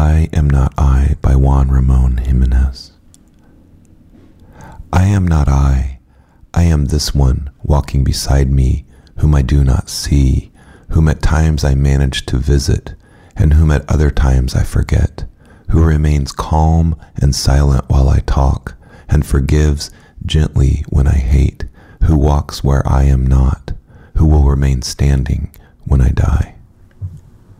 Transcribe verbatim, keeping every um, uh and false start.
I Am Not I by Juan Ramon Jimenez. I am not I. I am this one walking beside me, whom I do not see, whom at times I manage to visit, and whom at other times I forget, who remains calm and silent while I talk, and forgives gently when I hate, who walks where I am not, who will remain standing when I die.